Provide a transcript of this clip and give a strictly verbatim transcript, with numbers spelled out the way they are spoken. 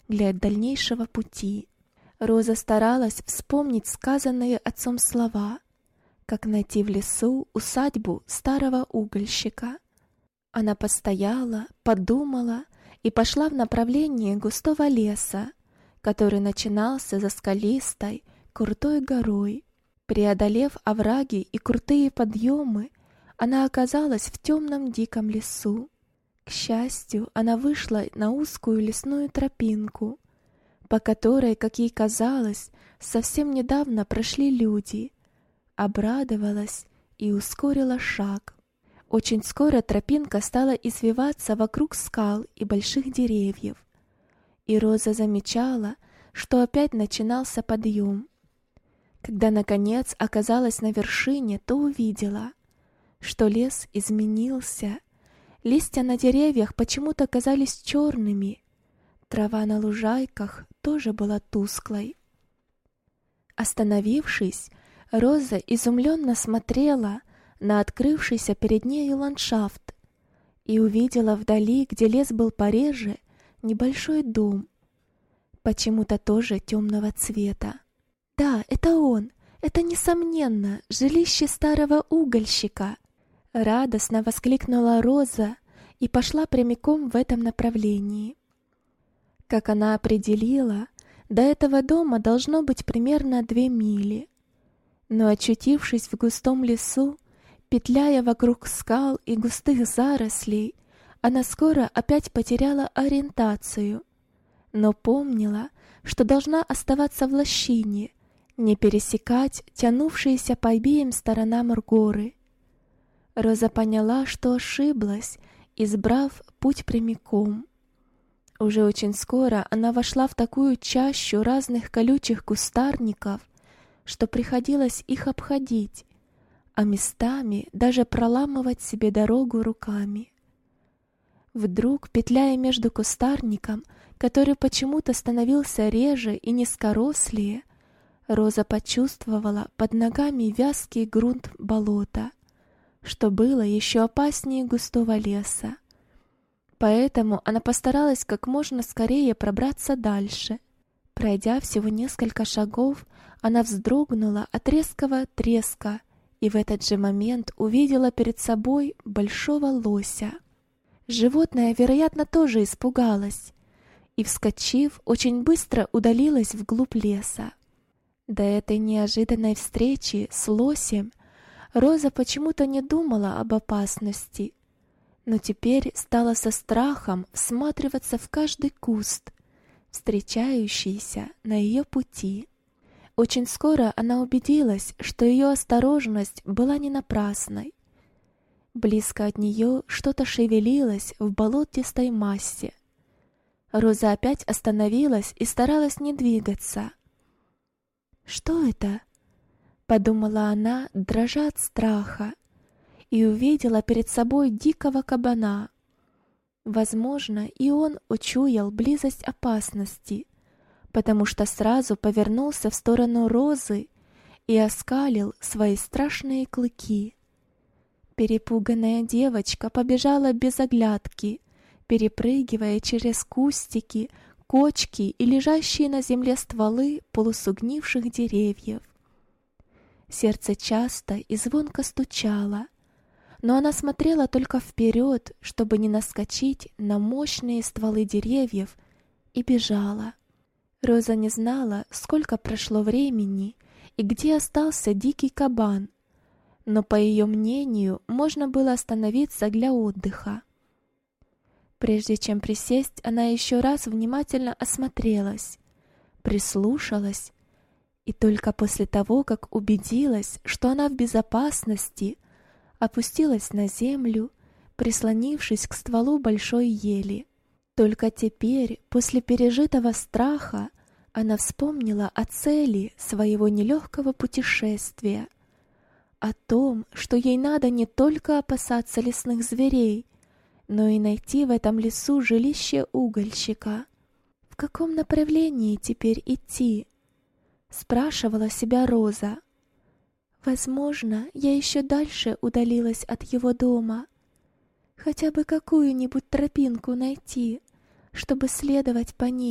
для дальнейшего пути. Роза старалась вспомнить сказанные отцом слова, как найти в лесу усадьбу старого угольщика. Она постояла, подумала и пошла в направлении густого леса, который начинался за скалистой, крутой горой. Преодолев овраги и крутые подъемы, она оказалась в темном диком лесу. К счастью, она вышла на узкую лесную тропинку, по которой, как ей казалось, совсем недавно прошли люди. Обрадовалась и ускорила шаг. Очень скоро тропинка стала извиваться вокруг скал и больших деревьев, и Роза замечала, что опять начинался подъем. Когда, наконец, оказалась на вершине, то увидела, что лес изменился. Листья на деревьях почему-то казались черными, трава на лужайках тоже была тусклой. Остановившись, Роза изумленно смотрела на открывшийся перед нею ландшафт и увидела вдали, где лес был пореже, небольшой дом, почему-то тоже темного цвета. Да, это он, это, несомненно, жилище старого угольщика. Радостно воскликнула Роза и пошла прямиком в этом направлении. Как она определила, до этого дома должно быть примерно две мили. Но, очутившись в густом лесу, петляя вокруг скал и густых зарослей, она скоро опять потеряла ориентацию, но помнила, что должна оставаться в лощине, не пересекать тянувшиеся по обеим сторонам горы. Роза поняла, что ошиблась, избрав путь прямиком. Уже очень скоро она вошла в такую чащу разных колючих кустарников, что приходилось их обходить, а местами даже проламывать себе дорогу руками. Вдруг, петляя между кустарником, который почему-то становился реже и низкорослее, Роза почувствовала под ногами вязкий грунт болота, что было еще опаснее густого леса. Поэтому она постаралась как можно скорее пробраться дальше. Пройдя всего несколько шагов, она вздрогнула от резкого треска и в этот же момент увидела перед собой большого лося. Животное, вероятно, тоже испугалось и, вскочив, очень быстро удалилось вглубь леса. До этой неожиданной встречи с лосем Роза почему-то не думала об опасности, но теперь стала со страхом всматриваться в каждый куст, встречающийся на ее пути. Очень скоро она убедилась, что ее осторожность была не напрасной. Близко от нее что-то шевелилось в болотистой массе. Роза опять остановилась и старалась не двигаться. «Что это?» — подумала она, дрожа от страха, и увидела перед собой дикого кабана. Возможно, и он учуял близость опасности, потому что сразу повернулся в сторону Розы и оскалил свои страшные клыки. Перепуганная девочка побежала без оглядки, перепрыгивая через кустики, кочки и лежащие на земле стволы полусугнивших деревьев. Сердце часто и звонко стучало, но она смотрела только вперед, чтобы не наскочить на мощные стволы деревьев, и бежала. Роза не знала, сколько прошло времени и где остался дикий кабан, но, по ее мнению, можно было остановиться для отдыха. Прежде чем присесть, она еще раз внимательно осмотрелась, прислушалась, и только после того, как убедилась, что она в безопасности, опустилась на землю, прислонившись к стволу большой ели. Только теперь, после пережитого страха, она вспомнила о цели своего нелегкого путешествия, о том, что ей надо не только опасаться лесных зверей, но и найти в этом лесу жилище угольщика. В каком направлении теперь идти? Спрашивала себя Роза. Возможно, я еще дальше удалилась от его дома. Хотя бы какую-нибудь тропинку найти, чтобы следовать по ней.